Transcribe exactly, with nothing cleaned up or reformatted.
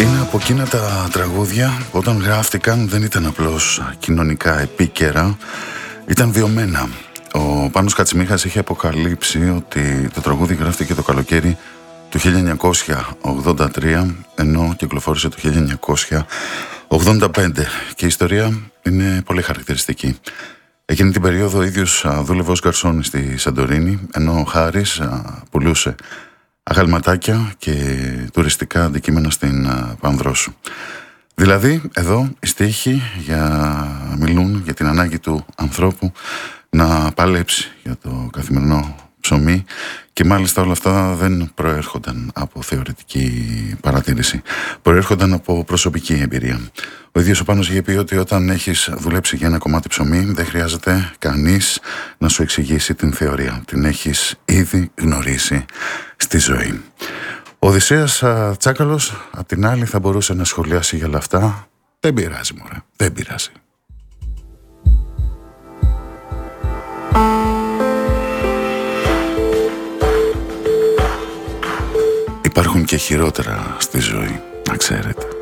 Είναι από εκείνα τα τραγούδια που όταν γράφτηκαν δεν ήταν απλώς κοινωνικά επίκαιρα, ήταν βιωμένα. Ο Πάνος Κατσιμίχας είχε αποκαλύψει ότι το τραγούδι γράφτηκε το καλοκαίρι του χίλια εννιακόσια ογδόντα τρία, ενώ κυκλοφόρησε το χίλια εννιακόσια ογδόντα πέντε, και η ιστορία είναι πολύ χαρακτηριστική. Εκείνη την περίοδο ο ίδιος δούλευε ως γκαρσόνι στη Σαντορίνη, ενώ ο Χάρης πουλούσε αγαλματάκια και τουριστικά αντικείμενα στην Πανδρόσου. Δηλαδή, εδώ οι στίχοι για... μιλούν για την ανάγκη του ανθρώπου να παλέψει για το καθημερινό ψωμί, και μάλιστα όλα αυτά δεν προέρχονταν από θεωρητική παρατήρηση, προέρχονταν από προσωπική εμπειρία. Ο ίδιος ο Πάνος είχε πει ότι όταν έχεις δουλέψει για ένα κομμάτι ψωμί δεν χρειάζεται κανείς να σου εξηγήσει την θεωρία, την έχεις ήδη γνωρίσει στη ζωή. Ο Οδυσσέας Τσάκαλος απ' την άλλη θα μπορούσε να σχολιάσει για όλα αυτά. Δεν πειράζει μωρέ, δεν πειράζει. Υπάρχουν και χειρότερα στη ζωή, να ξέρετε.